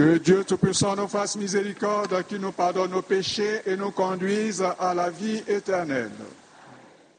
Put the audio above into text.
Que Dieu Tout-Puissant nous fasse miséricorde, qui nous pardonne nos péchés et nous conduise à la vie éternelle.